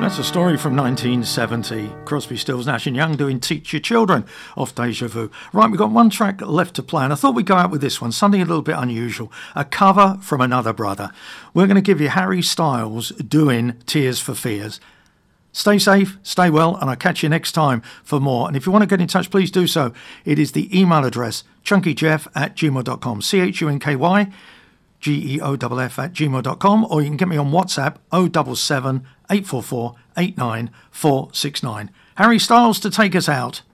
That's a story from 1970. Crosby, Stills, Nash & Young doing Teach Your Children off Deja Vu. Right, we've got one track left to play, and I thought we'd go out with this one, something a little bit unusual, a cover from another brother. We're going to give you Harry Styles doing Tears for Fears. Stay safe, stay well, and I'll catch you next time for more. And if you want to get in touch, please do so. It is the email address, chunkyjeff@gmail.com, chunkygeoff@gmail.com, or you can get me on WhatsApp 077 844 89469. Harry Styles to take us out.